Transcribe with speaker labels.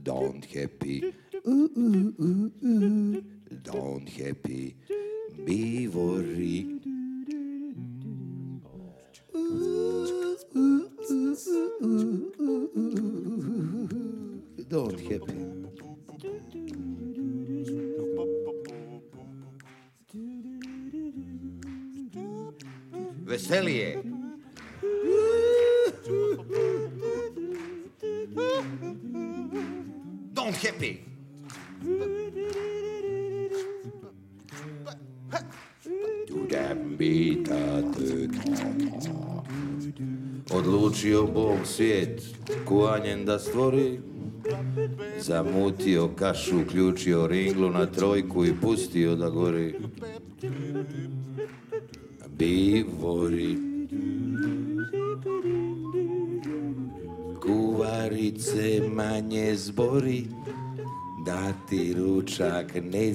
Speaker 1: don't happy, don't happy, be worry. Don't happy. Veselije. Don't happy. Odlučio Bog svijet kuvanjem da stvori, zamutio kašu, uključio ringlu na trojku i pustio da gori. Bivori, kuvarice manje zbori, da ti ručak ne